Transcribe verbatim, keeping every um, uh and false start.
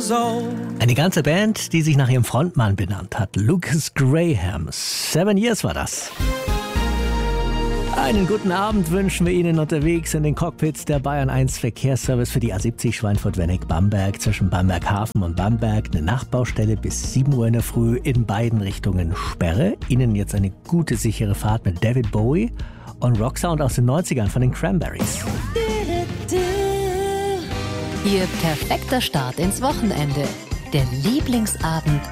years old. Eine ganze Band, die sich nach ihrem Frontmann benannt hat, Lucas Graham. Seven Years war das. Einen guten Abend wünschen wir Ihnen unterwegs in den Cockpits der Bayern eins Verkehrsservice für die A siebzig Schweinfurt-Wenneck-Bamberg zwischen Bamberg-Hafen und Bamberg. Eine Nachtbaustelle bis sieben Uhr in der Früh in beiden Richtungen Sperre. Ihnen jetzt eine gute, sichere Fahrt mit David Bowie und Rocksound aus den neunzigern von den Cranberries. Ihr perfekter Start ins Wochenende. Der Lieblingsabend